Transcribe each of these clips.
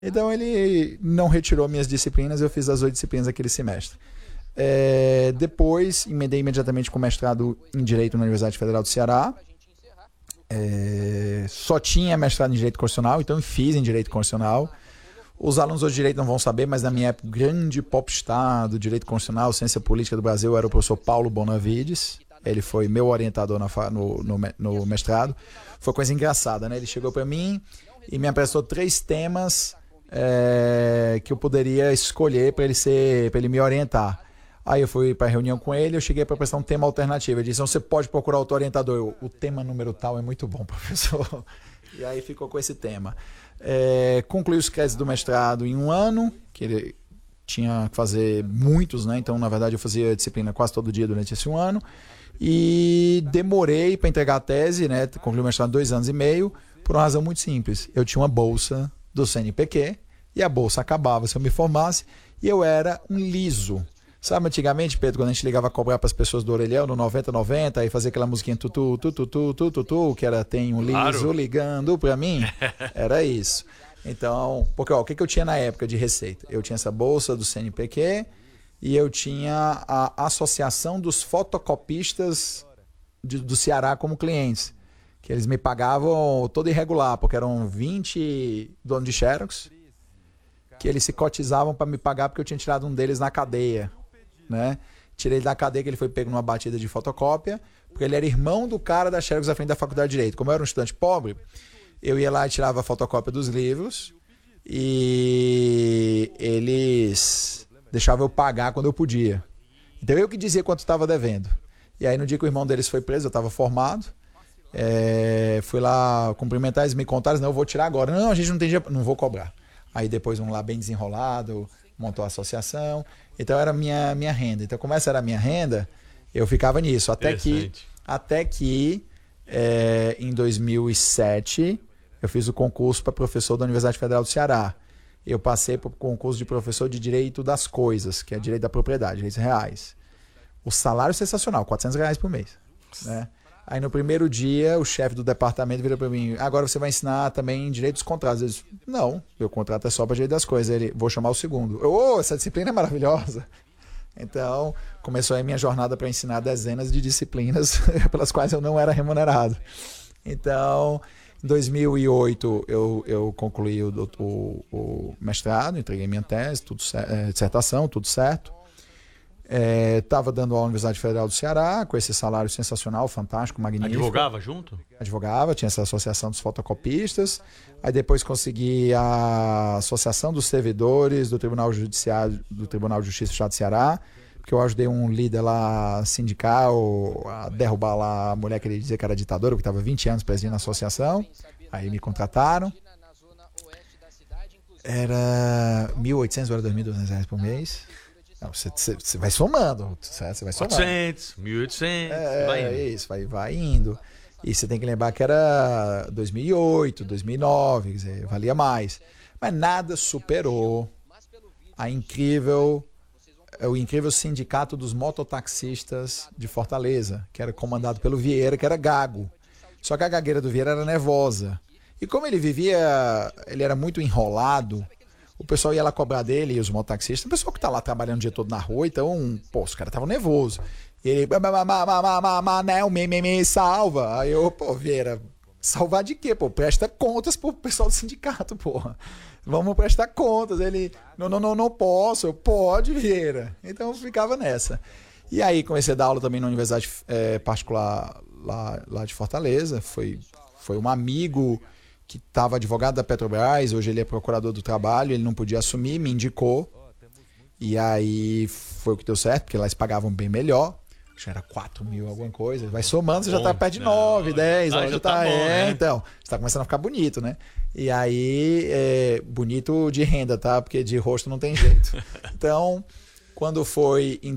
Então ele não retirou minhas disciplinas, eu fiz as 8 disciplinas aquele semestre. Depois, emendei imediatamente com mestrado em Direito na Universidade Federal do Ceará. Só tinha mestrado em Direito Constitucional, então fiz em Direito Constitucional. Os alunos hoje de Direito não vão saber, mas na minha época, o grande popstar do Direito Constitucional, Ciência Política do Brasil, era o professor Paulo Bonavides. Ele foi meu orientador no mestrado. Foi coisa engraçada, né? Ele chegou para mim e me apresentou 3 temas que eu poderia escolher para ele me orientar. Aí eu fui para a reunião com ele, eu cheguei para apresentar um tema alternativo. Ele disse, você pode procurar outro orientador. O tema número tal é muito bom, professor. E aí ficou com esse tema. Concluí os créditos do mestrado em 1 ano, que ele tinha que fazer muitos, né? Então, na verdade, eu fazia disciplina quase todo dia durante esse 1 ano. E demorei para entregar a tese, né? Concluí o mestrado em 2 anos e meio, por uma razão muito simples. Eu tinha uma bolsa do CNPq e a bolsa acabava se eu me formasse e eu era um liso. Sabe, antigamente, Pedro, quando a gente ligava a cobrar para as pessoas do orelhão no 9090 e fazia aquela musiquinha tutu, tutu, tutu, tutu, tutu, que era tem um liso ligando para mim, era isso. Então, porque o que eu tinha na época de receita? Eu tinha essa bolsa do CNPq e eu tinha a Associação dos Fotocopistas do Ceará como clientes, que eles me pagavam todo irregular, porque eram 20 donos de Xerox, que eles se cotizavam para me pagar porque eu tinha tirado um deles na cadeia, né? Tirei ele da cadeia, que ele foi pego numa batida de fotocópia, porque ele era irmão do cara da Xerox à frente da Faculdade de Direito. Como eu era um estudante pobre, eu ia lá e tirava a fotocópia dos livros e eles deixavam eu pagar quando eu podia. Então eu que dizia quanto estava devendo. E aí no dia que o irmão deles foi preso, eu estava formado, fui lá cumprimentar, eles me contaram, não, eu vou tirar agora. Não, a gente não tem dinheiro, não vou cobrar. Aí depois um lá bem desenrolado, montou a associação. Então era minha renda. Então como essa era a minha renda, eu ficava nisso. Até que em 2007 eu fiz o concurso para professor da Universidade Federal do Ceará. Eu passei para o concurso de professor de Direito das Coisas, que é Direito da Propriedade, direitos reais. O salário é sensacional, R$400 por mês, né? Aí no primeiro dia, o chefe do departamento virou para mim, agora você vai ensinar também direito dos contratos. Eu disse, não, meu contrato é só para direito das coisas. Ele, vou chamar o segundo. Essa disciplina é maravilhosa. Então, começou aí minha jornada para ensinar dezenas de disciplinas pelas quais eu não era remunerado. Então, em 2008, eu concluí o mestrado, entreguei minha tese, dissertação, tudo certo. Estava dando aula na Universidade Federal do Ceará, com esse salário sensacional, fantástico, magnífico. Advogava junto? Advogava, tinha essa associação dos fotocopistas. Aí depois consegui a Associação dos Servidores do Tribunal Judiciário, do Tribunal de Justiça do Estado do Ceará, porque eu ajudei um líder lá sindical a derrubar lá a mulher que ele dizia que era ditadora, porque estava 20 anos presidindo a associação. Aí me contrataram. Era R$1.800 ou R$2.200 por mês. Você vai somando, você vai somando. 400, 1.800, vai indo. Isso, vai indo. E você tem que lembrar que era 2008, 2009, quer dizer, valia mais. Mas nada superou o incrível sindicato dos mototaxistas de Fortaleza, que era comandado pelo Vieira, que era gago. Só que a gagueira do Vieira era nervosa. E como ele era muito enrolado, o pessoal ia lá cobrar dele, e os mototaxistas, o pessoal que tá lá trabalhando o dia todo na rua, então, os caras estavam nervosos. E ele, Manel, me salva. Aí eu, Vieira, salvar de quê, Presta contas pro pessoal do sindicato, Vamos prestar contas. Ele, não posso. Eu, pode, Vieira. Então eu ficava nessa. E aí comecei a dar aula também na universidade particular lá de Fortaleza. Foi um amigo que estava advogado da Petrobras, hoje ele é procurador do trabalho, ele não podia assumir, me indicou. E aí foi o que deu certo, porque lá eles pagavam bem melhor. Acho que era 4 mil, alguma coisa. Vai somando, você já tá perto de 9, 10. Já tá bom, né? Então, você tá começando a ficar bonito, né? E aí, bonito de renda, tá? Porque de rosto não tem jeito. Então, quando foi em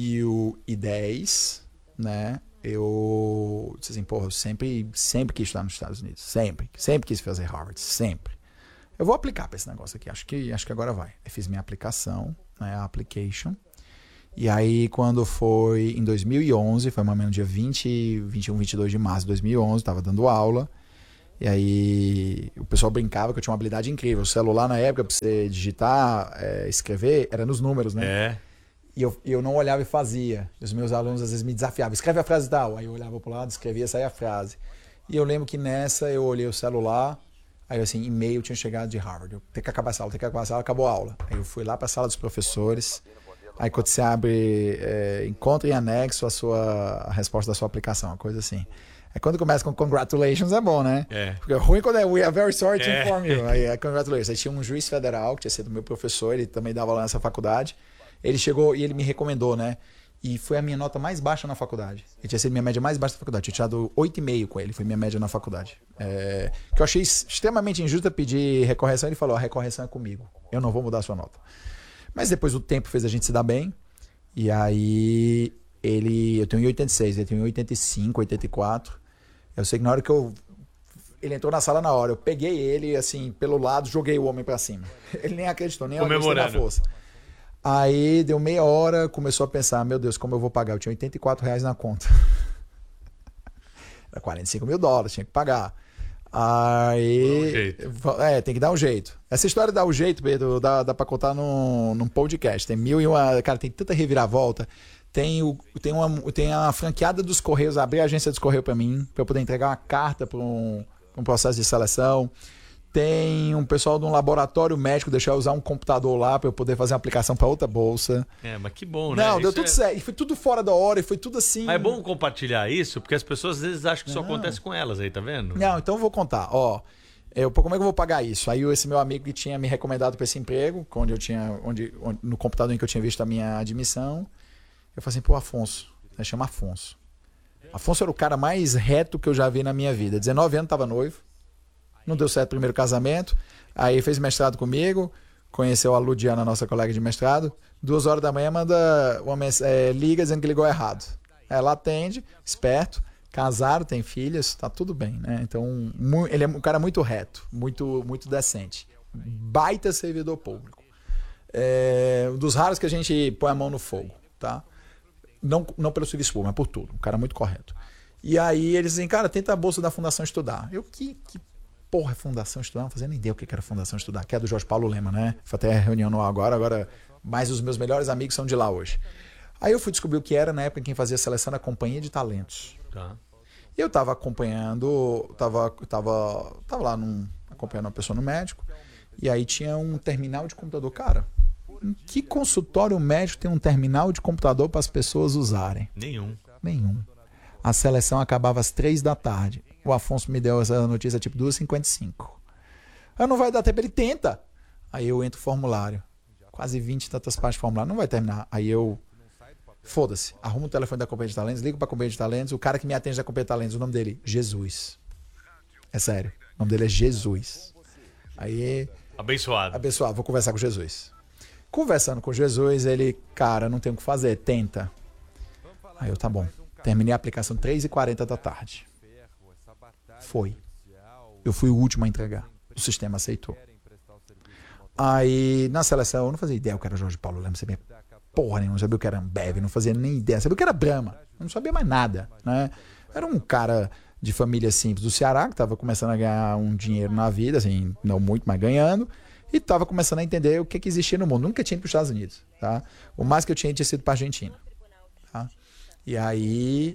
2010, né? Eu disse assim, eu sempre quis estudar nos Estados Unidos. Sempre quis fazer Harvard, sempre. Eu vou aplicar para esse negócio aqui, acho que agora vai. Eu fiz minha aplicação, né, a application. E aí, quando foi em 2011, foi mais ou menos dia 20, 21, 22 de março de 2011, estava dando aula. E aí o pessoal brincava que eu tinha uma habilidade incrível. O celular na época, pra você digitar, escrever, era nos números, né? É. E eu não olhava e fazia. Os meus alunos às vezes me desafiavam. Escreve a frase tal. Aí eu olhava pro lado, escrevia, saía a frase. E eu lembro que nessa eu olhei o celular, aí assim, e-mail tinha chegado de Harvard. Eu tenho que acabar essa aula, acabou a aula. Aí eu fui lá pra sala dos professores. Aí quando você abre, encontra em anexo a resposta da sua aplicação, uma coisa assim. Aí quando começa com congratulations é bom, né? Porque é ruim quando we are very sorry to inform you. Aí congratulations. Aí tinha um juiz federal, que tinha sido meu professor, ele também dava aula nessa faculdade. Ele chegou e ele me recomendou, né? E foi a minha nota mais baixa na faculdade. Ele tinha sido minha média mais baixa na faculdade. Eu tinha tirado 8,5 com ele, foi minha média na faculdade. Que eu achei extremamente injusto pedir recorreção. Ele falou, a recorreção é comigo. Eu não vou mudar a sua nota. Mas depois o tempo fez a gente se dar bem. E aí eu tenho 1,86, ele tem 1,85, 84. Eu sei que na hora que ele entrou na sala na hora, eu peguei ele, assim, pelo lado, joguei o homem pra cima. Ele nem acreditou, nem acreditou na força. Aí deu meia hora, começou a pensar, meu Deus, como eu vou pagar? Eu tinha R$84 na conta. Era $45 mil, tinha que pagar. Aí. Tem que dar um jeito. Essa história dá um jeito, Pedro, dá pra contar num podcast. Tem mil e uma. Cara, tem tanta reviravolta. Tem a franqueada dos Correios, abrir a agência dos Correios pra mim, pra eu poder entregar uma carta pra um processo de seleção. Tem um pessoal de um laboratório médico deixar eu usar um computador lá para eu poder fazer uma aplicação para outra bolsa. Mas que bom, né? Não, deu tudo certo. E foi tudo fora da hora, e foi tudo assim. Mas é bom compartilhar isso, porque as pessoas às vezes acham que isso acontece com elas aí, tá vendo? Não, então eu vou contar. Como é que eu vou pagar isso? Aí esse meu amigo que tinha me recomendado para esse emprego, onde no computador em que eu tinha visto a minha admissão, eu falei assim, pô, Afonso, chama Afonso. Afonso era o cara mais reto que eu já vi na minha vida. 19 anos, tava noivo. Não deu certo o primeiro casamento. Aí fez mestrado comigo. Conheceu a Ludiana, nossa colega de mestrado. 2 horas da manhã manda liga dizendo que ligou errado. Ela atende, esperto. Casado, tem filhas, tá tudo bem, né? Então, ele é um cara muito reto, muito, muito decente. Baita servidor público. Um dos raros que a gente põe a mão no fogo, tá? Não pelo serviço público, mas por tudo. Um cara muito correto. E aí eles dizem, cara, tenta a bolsa da Fundação Estudar. Eu, que porra é Fundação Estudar? Não fazia nem ideia o que era Fundação Estudar, que é do Jorge Paulo Lema, né? Foi até a reunião no agora, mais os meus melhores amigos são de lá hoje. Aí eu fui descobrir o que era na época em quem fazia a seleção da Companhia de Talentos. Tá. E eu estava acompanhando, tava lá acompanhando uma pessoa no médico, e aí tinha um terminal de computador. Cara, em que consultório médico tem um terminal de computador para as pessoas usarem? Nenhum. A seleção acabava às 3 da tarde. O Afonso me deu essa notícia tipo 2h55. Aí não vai dar tempo, ele tenta. Aí eu entro no formulário. Quase 20 e tantas páginas de formulário. Não vai terminar. Aí eu... Foda-se. Arrumo o telefone da Companhia de Talentos, ligo pra Companhia de Talentos. O cara que me atende da Companhia de Talentos, o nome dele, Jesus. É sério. O nome dele é Jesus. Aí... Abençoado. Vou conversar com Jesus. Conversando com Jesus, ele... Cara, não tem o que fazer, tenta. Aí eu, tá bom. Terminei a aplicação 3h40 da tarde. Foi. Eu fui o último a entregar. O sistema aceitou. Aí, na seleção, eu não fazia ideia o que era Jorge Paulo Lema, não sabia porra nenhuma, não sabia o que era Ambev, não fazia nem ideia, sabia o que era Brahma, eu não sabia mais nada, né? Era um cara de família simples do Ceará, que estava começando a ganhar um dinheiro na vida, assim, não muito, mas ganhando, e estava começando a entender o que existia no mundo. Nunca tinha ido para os Estados Unidos, tá? O mais que eu tinha sido para a Argentina, tá? E aí,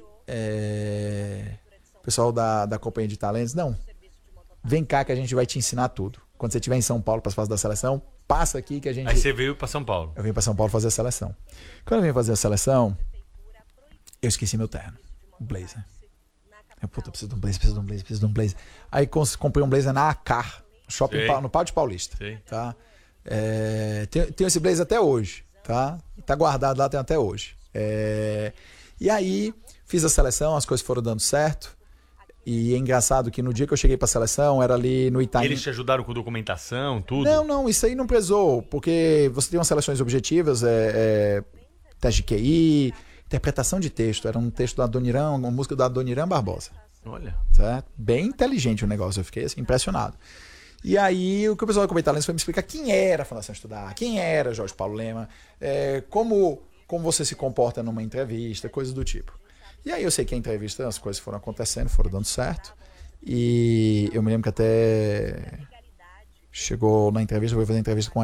o pessoal da Companhia de Talentos, não, vem cá que a gente vai te ensinar tudo. Quando você estiver em São Paulo para as fases da seleção, passa aqui que a gente... Aí você veio para São Paulo. Eu vim para São Paulo fazer a seleção. Quando eu vim fazer a seleção, eu esqueci meu terno, o blazer. Eu, puta, preciso de um blazer. Aí comprei um blazer na Acar, shopping no Pátio Paulista. Sei. Tá? Tenho esse blazer até hoje, tá? Tá guardado lá, tem até hoje. E aí, fiz a seleção, as coisas foram dando certo. E é engraçado que no dia que eu cheguei para a seleção, era ali no Itaim. Eles te ajudaram com documentação, tudo? Não, isso aí não pesou, porque você tem umas seleções objetivas, teste de QI, interpretação de texto. Era um texto do Adoniran, uma música do Adoniran Barbosa. Olha. Certo? Bem inteligente o negócio, eu fiquei assim, impressionado. E aí o que o pessoal da Companhia de Talentos foi me explicar quem era a Fundação Estudar, quem era Jorge Paulo Lema, como você se comporta numa entrevista, coisas do tipo. E aí eu sei que a entrevista, as coisas foram acontecendo, foram dando certo. E eu me lembro que até chegou na entrevista, eu fui fazer entrevista com